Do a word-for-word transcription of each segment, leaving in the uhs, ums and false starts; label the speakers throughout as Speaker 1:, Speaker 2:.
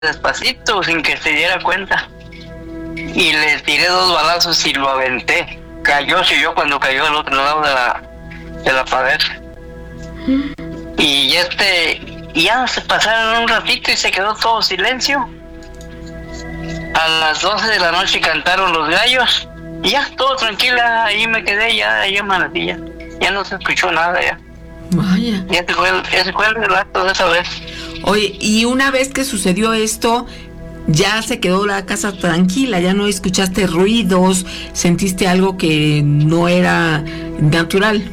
Speaker 1: despacito, sin que se diera cuenta. Y le tiré dos balazos y lo aventé. Cayó, se oyó cuando cayó al otro lado de la, de la pared. Y este, ya se pasaron un ratito y se quedó todo silencio. A las doce de la noche cantaron los gallos. Y ya, todo tranquila, ahí me quedé, ya, ya amanecí, ya. Ya no se escuchó nada, ya.
Speaker 2: Vaya.
Speaker 1: Ya se fue, el, ese fue el relato de esa vez.
Speaker 2: Oye, y una vez que sucedió esto, ya se quedó la casa tranquila, ya no escuchaste ruidos, sentiste algo que no era natural.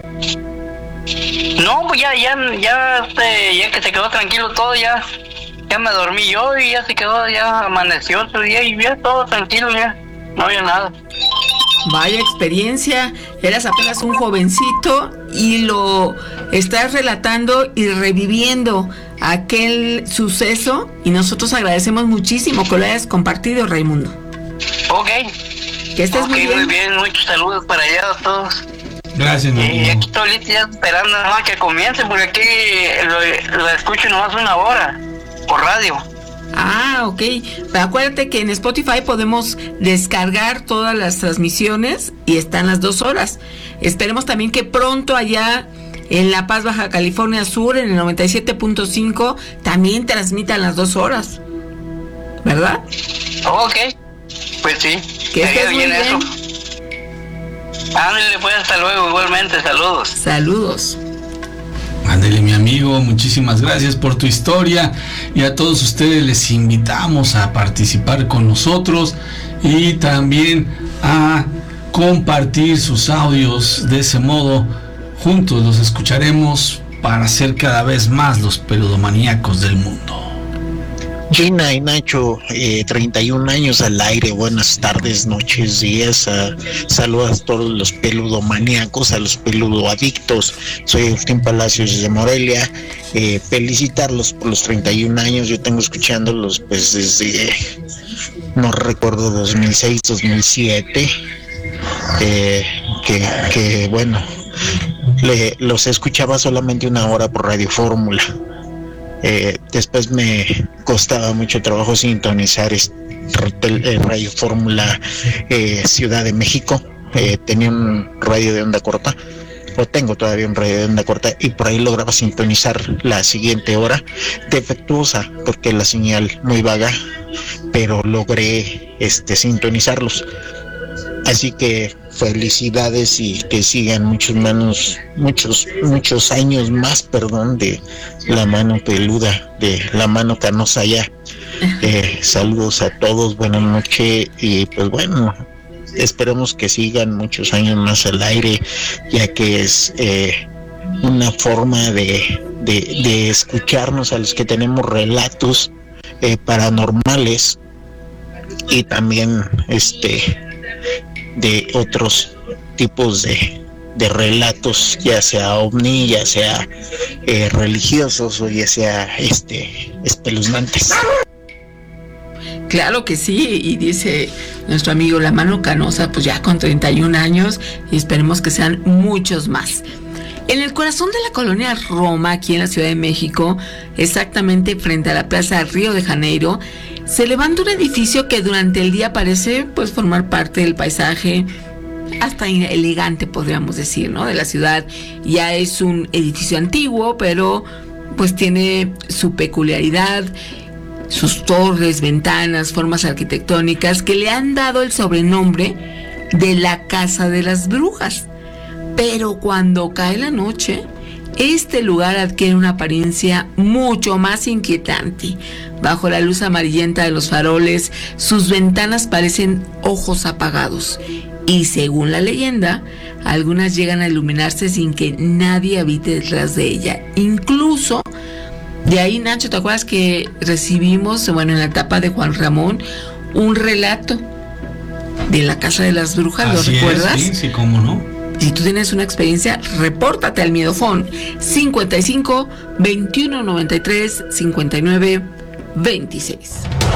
Speaker 1: No, pues ya, ya, ya, este, ya que se quedó tranquilo todo, ya, ya me dormí yo y ya se quedó, ya amaneció otro día y ya todo tranquilo, ya, no había nada.
Speaker 2: Vaya experiencia, eras apenas un jovencito y lo estás relatando y reviviendo aquel suceso, y nosotros agradecemos muchísimo que lo hayas compartido, Raimundo.
Speaker 1: Ok.
Speaker 2: Que estés
Speaker 1: okay,
Speaker 2: muy bien.
Speaker 1: muy bien, muchos saludos para allá a todos.
Speaker 3: Gracias, mi
Speaker 1: Y aquí estoy listo ya esperando nada más que comience, porque aquí lo, lo escucho nomás una hora por radio.
Speaker 2: Ah, ok. Pero acuérdate que en Spotify podemos descargar todas las transmisiones y están las dos horas. Esperemos también que pronto allá en La Paz, Baja California Sur, en el noventa y siete punto cinco, también transmitan las dos horas, ¿verdad?
Speaker 1: Ok, pues sí.
Speaker 2: Que estés muy bien. Eso.
Speaker 1: Ándale, pues, hasta luego, igualmente, saludos.
Speaker 2: Saludos.
Speaker 3: Ándale, mi amigo, muchísimas gracias por tu historia, y a todos ustedes les invitamos a participar con nosotros y también a compartir sus audios. De ese modo, juntos los escucharemos para ser cada vez más los peludomaníacos del mundo.
Speaker 4: Gina y Nacho, eh, treinta y un años al aire, buenas tardes, noches, días, uh, saludos a todos los peludomaníacos, a los peludoadictos. Soy Agustín Palacios de Morelia, eh, felicitarlos por los treinta y un años. Yo tengo escuchándolos pues desde, no recuerdo, dos mil seis, dos mil siete, eh, que, que bueno, le, los escuchaba solamente una hora por Radio Fórmula. Eh, después me costaba mucho trabajo sintonizar este, el Radio Fórmula eh, Ciudad de México. Eh, tenía un radio de onda corta, o tengo todavía un radio de onda corta, y por ahí lograba sintonizar la siguiente hora, defectuosa porque la señal muy vaga, pero logré este sintonizarlos. Así que felicidades y que sigan muchos manos, muchos, muchos años más, perdón, de la mano peluda, de la mano canosa ya. Eh, saludos a todos, buenas noches, y pues bueno, esperemos que sigan muchos años más al aire, ya que es eh, una forma de, de, de escucharnos a los que tenemos relatos eh, paranormales, y también este de otros tipos de, de relatos, ya sea ovni, ya sea eh, religiosos, o ya sea este espeluznantes.
Speaker 2: Claro que sí, y dice nuestro amigo La Mano Canosa, pues ya con treinta y un años, y esperemos que sean muchos más. En el corazón de la colonia Roma, aquí en la Ciudad de México, exactamente frente a la Plaza Río de Janeiro, se levanta un edificio que durante el día parece pues formar parte del paisaje, hasta elegante podríamos decir, ¿no?, de la ciudad. Ya es un edificio antiguo, pero pues tiene su peculiaridad, sus torres, ventanas, formas arquitectónicas que le han dado el sobrenombre de la Casa de las Brujas. Pero cuando cae la noche, este lugar adquiere una apariencia mucho más inquietante. Bajo la luz amarillenta de los faroles, sus ventanas parecen ojos apagados. Y según la leyenda, algunas llegan a iluminarse sin que nadie habite detrás de ella. Incluso, de ahí, Nacho, ¿te acuerdas que recibimos, bueno, en la etapa de Juan Ramón, un relato de la Casa de las Brujas? ¿Lo recuerdas?
Speaker 3: Sí, sí, cómo no.
Speaker 2: Si tú tienes una experiencia, repórtate al Miedofón cincuenta y cinco, veintiuno noventa y tres, cincuenta y nueve, veintiséis.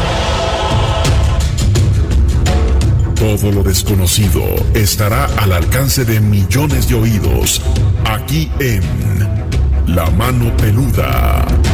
Speaker 5: Todo lo desconocido estará al alcance de millones de oídos, aquí en La Mano Peluda.